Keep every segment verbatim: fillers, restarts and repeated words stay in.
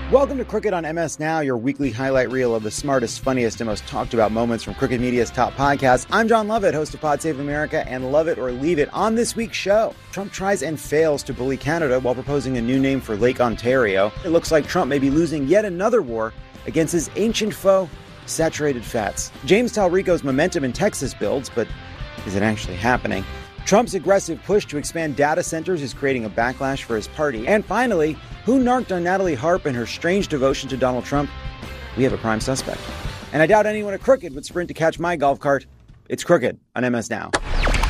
Welcome to Crooked on M S Now, your weekly highlight reel of the smartest, funniest, and most talked about moments from Crooked Media's top podcasts. I'm John Lovett, host of Pod Save America and Love It or Leave It. On this week's show, Trump tries and fails to bully Canada while proposing a new name for Lake Ontario. It looks like Trump may be losing yet another war against his ancient foe, saturated fats. James Talrico's momentum in Texas builds, but is it actually happening? Trump's aggressive push to expand data centers is creating a backlash for his party. And finally, who narked on Natalie Harp and her strange devotion to Donald Trump? We have a prime suspect. And I doubt anyone at Crooked would sprint to catch my golf cart. It's Crooked on M S Now.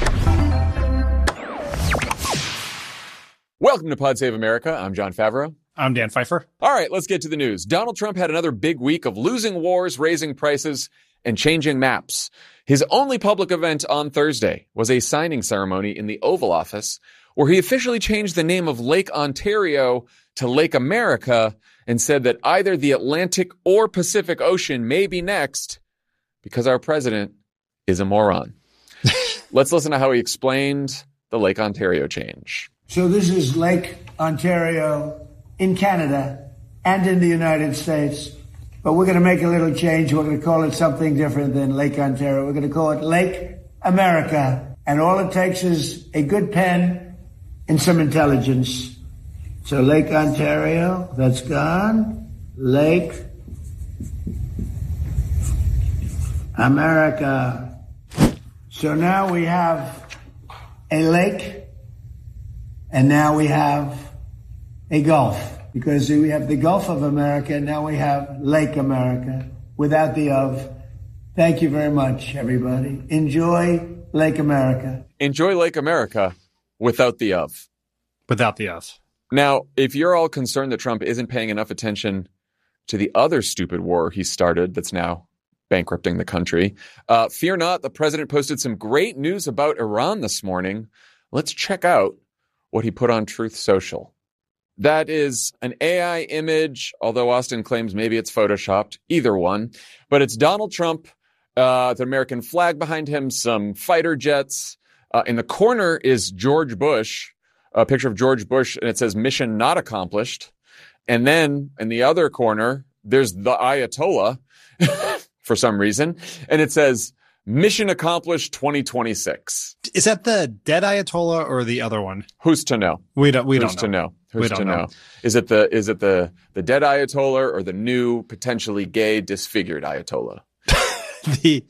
Welcome to Pod Save America. I'm John Favreau. I'm Dan Pfeiffer. All right, let's get to the news. Donald Trump had another big week of losing wars, raising prices, and changing maps. His only public event on Thursday was a signing ceremony in the Oval Office where he officially changed the name of Lake Ontario to Lake America and said that either the Atlantic or Pacific Ocean may be next because our president is a moron. Let's listen to how he explained the Lake Ontario change. So this is Lake Ontario in Canada and in the United States. But we're going to make a little change. We're going to call it something different than Lake Ontario. We're going to call it Lake America. And all it takes is a good pen and some intelligence. So Lake Ontario, that's gone. Lake America. So now we have a lake, and now we have a gulf. Because we have the Gulf of America, and now we have Lake America without the of. Thank you very much, everybody. Enjoy Lake America. Enjoy Lake America without the of. Without the of. Now, if you're all concerned that Trump isn't paying enough attention to the other stupid war he started that's now bankrupting the country, uh, fear not, the president posted some great news about Iran this morning. Let's check out what he put on Truth Social. That is an A I image, although Austin claims maybe it's photoshopped, either one. But it's Donald Trump, uh, the American flag behind him, some fighter jets. Uh, in the corner is George Bush, a picture of George Bush, and it says mission not accomplished. And then in the other corner, there's the Ayatollah for some reason. And it says mission accomplished twenty twenty-six. Is that the dead Ayatollah or the other one? Who's to know? We don't, we Who's don't know. to know? Who's we don't to know? know? Is it the is it the the dead Ayatollah or the new potentially gay disfigured Ayatollah? the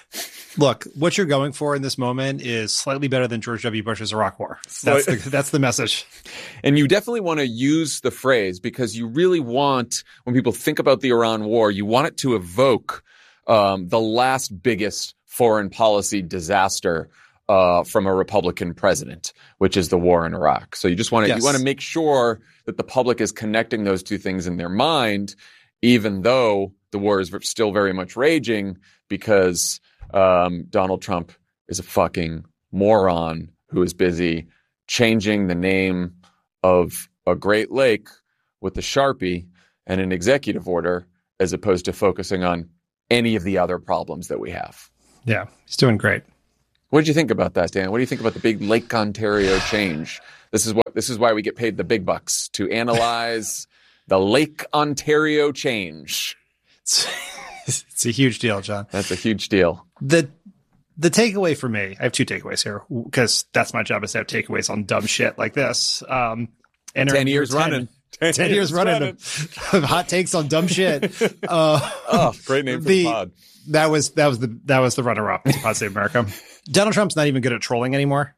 look, what you're going for in this moment is slightly better than George W. Bush's Iraq War. That's the, that's the message. And you definitely want to use the phrase because you really want, when people think about the Iran war, you want it to evoke um, the last biggest foreign policy disaster uh, from a Republican president, which is the war in Iraq. So you just want to, yes. you want to make sure that the public is connecting those two things in their mind, even though the war is still very much raging because um, Donald Trump is a fucking moron who is busy changing the name of a Great Lake with a Sharpie and an executive order as opposed to focusing on any of the other problems that we have. Yeah, he's doing great. What did you think about that, Dan? What do you think about the big Lake Ontario change? This is what this is why we get paid the big bucks, to analyze the Lake Ontario change. It's, it's a huge deal, John. That's a huge deal. The the takeaway for me, I have two takeaways here because that's my job is to have takeaways on dumb shit like this. Um, and ten years ten, running. Ten, ten years running. running. Hot takes on dumb shit. Uh, oh, great name for the, the pod. That was that was the that was the runner-up to Pod Save America. Donald Trump's not even good at trolling anymore.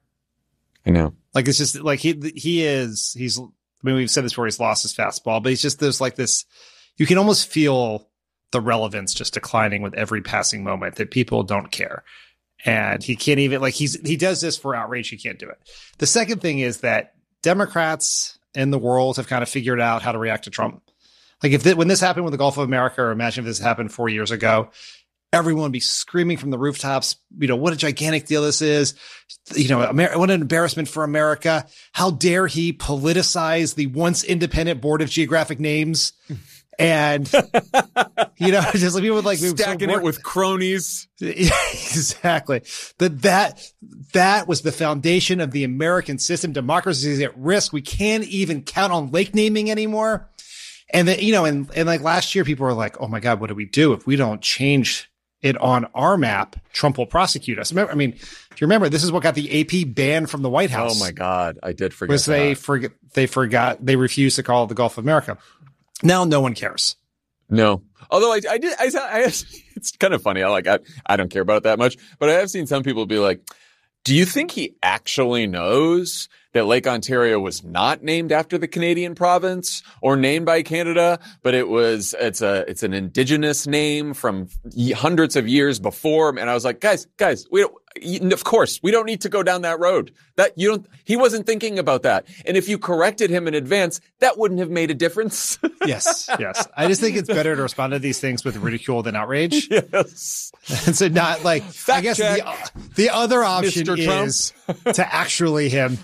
I know. Like it's just like he he is he's. I mean, we've said this before. He's lost his fastball, but he's just there's like this. You can almost feel the relevance just declining with every passing moment. That people don't care, and he can't even like he's he does this for outrage. He can't do it. The second thing is that Democrats in the world have kind of figured out how to react to Trump. Like if th- when this happened with the Gulf of America, or imagine if this happened four years ago. Everyone would be screaming from the rooftops, you know, what a gigantic deal this is. You know, Amer- what an embarrassment for America. How dare he politicize the once independent Board of Geographic Names? And, you know, just like people would like stacking so it with cronies. Exactly. That, that, that was the foundation of the American system. Democracy is at risk. We can't even count on lake naming anymore. And then, you know, and, and like last year, people were like, oh my God, what do we do if we don't change it on our map? Trump will prosecute us. Remember, I mean, if you remember, this is what got the A P banned from the White House. Oh my God, I did forget. Was that. they forget? They forgot. They refused to call it the Gulf of America. Now no one cares. No, although I, I did. I, I, it's kind of funny. I like. I, I don't care about it that much, but I have seen some people be like, "Do you think he actually knows that Lake Ontario was not named after the Canadian province or named by Canada, but it was, it's a, it's an indigenous name from hundreds of years before?" And I was like, guys, guys, we don't, of course, we don't need to go down that road. That you don't, he wasn't thinking about that. And if you corrected him in advance, that wouldn't have made a difference. Yes. Yes. I just think it's better to respond to these things with ridicule than outrage. Yes. And so not like, Fact I guess check, the, the other option Mister Trump. is to actually him.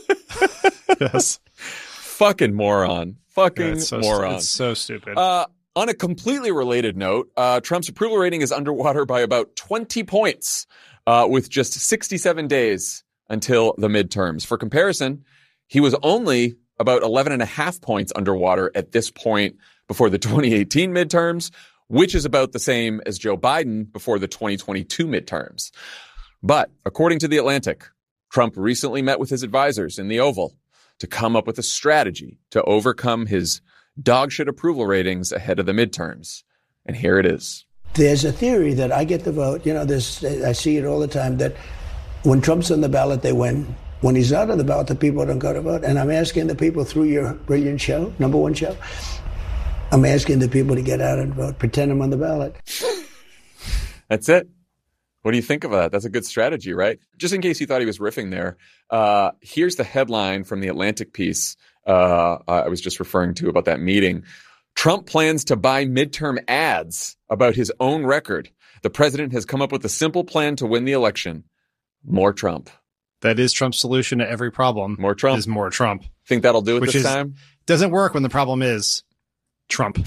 Yes. Fucking moron. Fucking Yeah, it's so, moron. It's so stupid. Uh, on a completely related note, uh, Trump's approval rating is underwater by about twenty points, uh, with just sixty-seven days until the midterms. For comparison, he was only about eleven and a half points underwater at this point before the twenty eighteen midterms, which is about the same as Joe Biden before the twenty twenty-two midterms. But according to The Atlantic, Trump recently met with his advisors in the Oval to come up with a strategy to overcome his dogshit approval ratings ahead of the midterms. And here it is. There's a theory that I get the vote. You know, this, I see it all the time, that when Trump's on the ballot, they win. When he's not on the ballot, the people don't go to vote. And I'm asking the people through your brilliant show, number one show, I'm asking the people to get out and vote, pretend I'm on the ballot. That's it. What do you think of that? That's a good strategy, right? Just in case you thought he was riffing there, uh, here's the headline from the Atlantic piece uh, I was just referring to about that meeting. Trump plans to buy midterm ads about his own record. The president has come up with a simple plan to win the election. More Trump. That is Trump's solution to every problem. More Trump. Is more Trump. Think that'll do it Which this is, time? Doesn't work when the problem is Trump.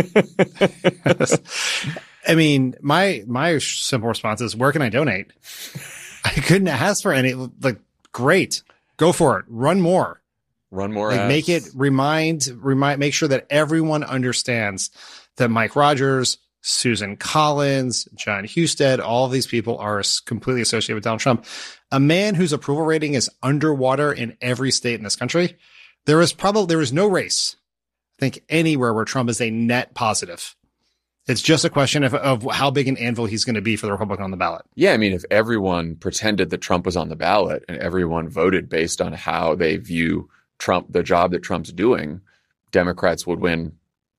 I mean, my my simple response is, where can I donate? I couldn't ask for any. Like, great, go for it. Run more. Run more. Like, ads. make it remind remind. Make sure that everyone understands that Mike Rogers, Susan Collins, John Husted, all of these people are completely associated with Donald Trump. A man whose approval rating is underwater in every state in this country. There is probably there is no race, I think, anywhere where Trump is a net positive. It's just a question of, of how big an anvil he's going to be for the Republican on the ballot. Yeah, I mean, if everyone pretended that Trump was on the ballot and everyone voted based on how they view Trump, the job that Trump's doing, Democrats would win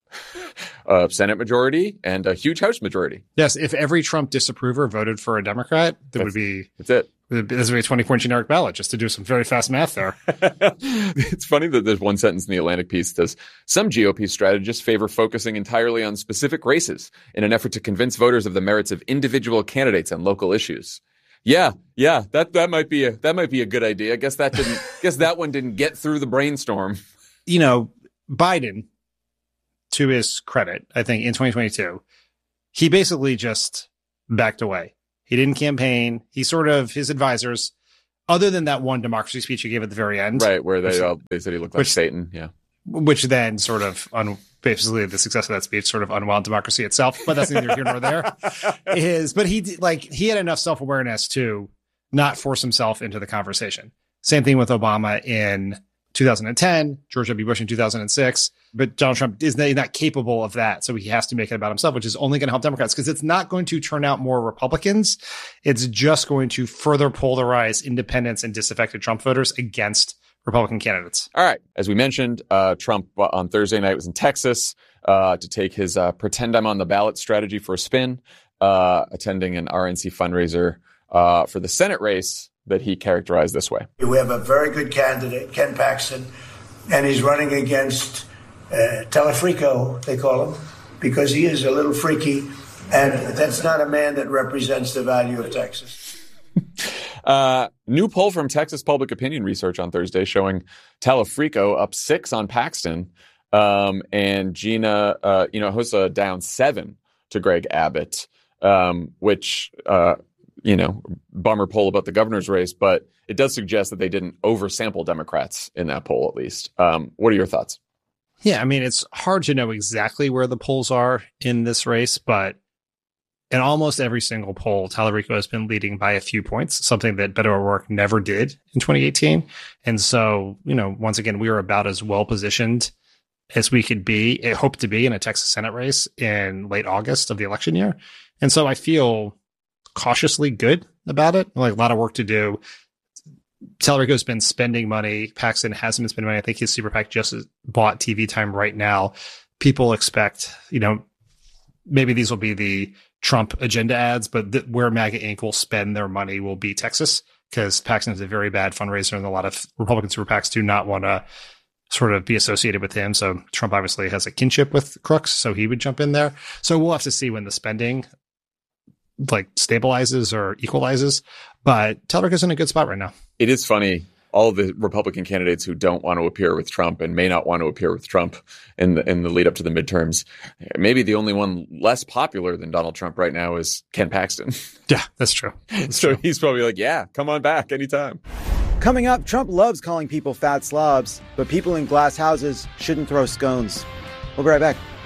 a Senate majority and a huge House majority. Yes, if every Trump disapprover voted for a Democrat, that would be that's it. This would be a twenty-point generic ballot, just to do some very fast math there. It's funny that there's one sentence in the Atlantic piece that says, some G O P strategists favor focusing entirely on specific races in an effort to convince voters of the merits of individual candidates and local issues. Yeah, yeah, that that might be a that might be a good idea. I guess that didn't guess that one didn't get through the brainstorm. You know, Biden, to his credit, I think in twenty twenty-two, he basically just backed away. He didn't campaign. He sort of, his advisors, other than that one democracy speech he gave at the very end. Right, where they which, all, they said he looked like which, Satan. Yeah. Which then sort of, un, basically the success of that speech sort of unwound democracy itself. But that's neither here nor there. Is, but he, like, he had enough self-awareness to not force himself into the conversation. Same thing with Obama in two thousand ten, George W. Bush in two thousand six. But Donald Trump is not capable of that. So he has to make it about himself, which is only going to help Democrats because it's not going to turn out more Republicans. It's just going to further polarize independents and disaffected Trump voters against Republican candidates. All right. As we mentioned, uh, Trump uh, on Thursday night was in Texas uh, to take his uh, pretend I'm on the ballot strategy for a spin, uh, attending an R N C fundraiser uh, for the Senate race that he characterized this way. We have a very good candidate, Ken Paxton, and he's running against uh, Telefrico, they call him, because he is a little freaky, and that's not a man that represents the value of Texas. uh, new poll from Texas Public Opinion Research on Thursday showing Telefrico up six on Paxton, um, and Gina, uh, you know, Hinojosa down seven to Greg Abbott, um, which, uh, you know, bummer poll about the governor's race, but it does suggest that they didn't oversample Democrats in that poll, at least. Um, what are your thoughts? Yeah, I mean, it's hard to know exactly where the polls are in this race, but in almost every single poll, Tallarico has been leading by a few points, something that Beto O'Rourke never did in twenty eighteen. And so, you know, once again, we are about as well positioned as we could be, hope to be in a Texas Senate race in late August of the election year. And so I feel cautiously good about it. Like a lot of work to do. Tallarico's been spending money. Paxton hasn't been spending money. I think his super PAC just bought T V time right now. People expect, you know, maybe these will be the Trump agenda ads, but th- where MAGA Incorporated will spend their money will be Texas, because Paxton is a very bad fundraiser and a lot of Republican super PACs do not want to sort of be associated with him. So Trump obviously has a kinship with Crooks, so he would jump in there. So we'll have to see when the spending like stabilizes or equalizes, but Tallarico's in a good spot right now. It is funny. All the Republican candidates who don't want to appear with Trump and may not want to appear with Trump in the, in the lead up to the midterms, maybe the only one less popular than Donald Trump right now is Ken Paxton. Yeah, that's true. That's so true. He's probably like, yeah, come on back anytime. Coming up, Trump loves calling people fat slobs, but people in glass houses shouldn't throw scones. We'll be right back.